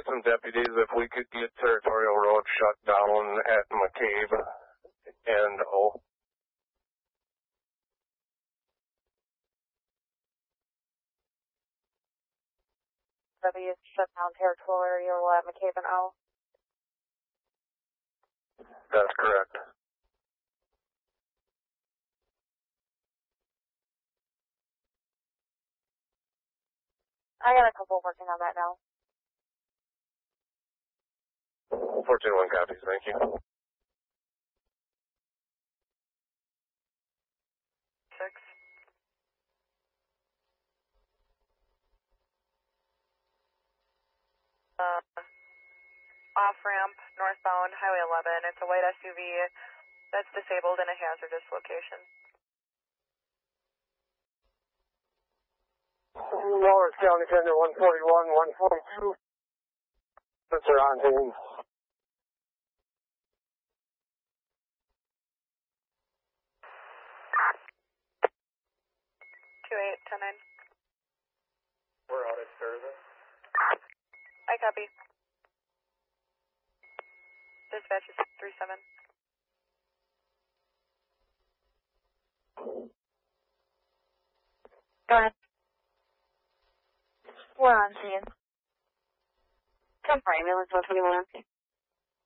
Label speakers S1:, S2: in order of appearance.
S1: some deputies if we could get Territorial Road shut down at McCabe and O.
S2: W shut down Territorial at McCabe and O.
S1: That's correct.
S2: I got a couple working on that now.
S1: 421 copies, thank you.
S2: 6. Off-ramp, northbound, Highway 11. It's a white SUV that's disabled in a hazardous location.
S1: Lower County Tender 141, 142. That's our on team.
S2: 28, 10-9.
S1: We're out at service.
S2: I copy. Dispatch is 37. Go ahead. We're on scene. 10 for ambulance 121.